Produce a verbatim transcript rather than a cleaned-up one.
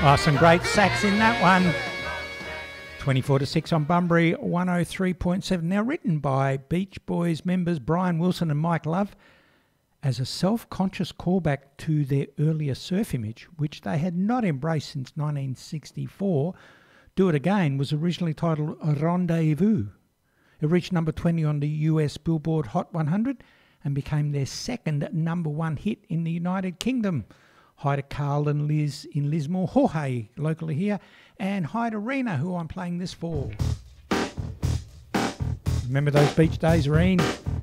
Oh, some great sax in that one. twenty-four to six on Bunbury, one oh three point seven. Now written by Beach Boys members Brian Wilson and Mike Love as a self-conscious callback to their earlier surf image, which they had not embraced since nineteen sixty-four. Do It Again was originally titled Rendezvous. It reached number twenty on the U S Billboard Hot one hundred and became their second number one hit in the United Kingdom. Hi to Carl and Liz in Lismore, Jorge locally here, and hi to Rena, who I'm playing this for. Remember those beach days, Reen?